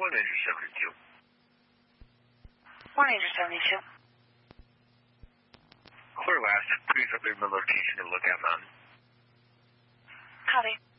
Ranger 72. Ranger 72. Clear last. Please update my location at Lookout Mountain. Copy.